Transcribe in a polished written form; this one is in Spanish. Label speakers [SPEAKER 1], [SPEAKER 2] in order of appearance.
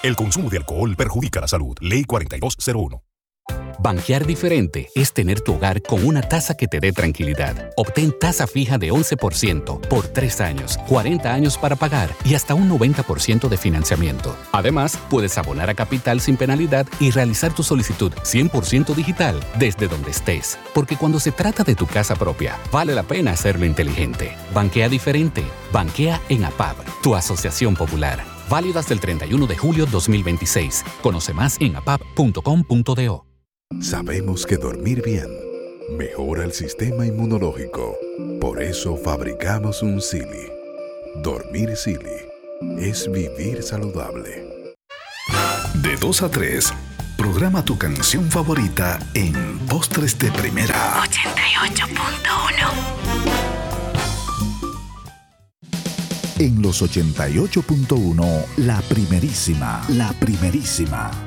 [SPEAKER 1] El consumo de alcohol perjudica la salud. Ley 4201.
[SPEAKER 2] Banquear diferente es tener tu hogar con una tasa que te dé tranquilidad. Obtén tasa fija de 11% por 3 años, 40 años para pagar y hasta un 90% de financiamiento. Además, puedes abonar a capital sin penalidad y realizar tu solicitud 100% digital desde donde estés. Porque cuando se trata de tu casa propia, vale la pena hacerlo inteligente. Banquea diferente. Banquea en APAB, tu asociación popular. Válido hasta el 31 de julio 2026. Conoce más en apab.com.do.
[SPEAKER 3] Sabemos que dormir bien mejora el sistema inmunológico. Por eso fabricamos un Silly. Dormir Silly es vivir saludable.
[SPEAKER 4] De 2 a 3, programa tu canción favorita en Postres de Primera.
[SPEAKER 5] 88.1.
[SPEAKER 4] En los 88.1, la primerísima.